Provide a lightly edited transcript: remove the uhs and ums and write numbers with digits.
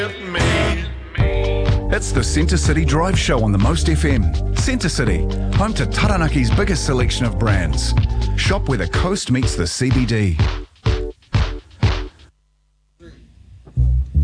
It's the Centre City Drive Show on the Most FM. Centre City, home to Taranaki's biggest selection of brands. Shop where the coast meets the CBD.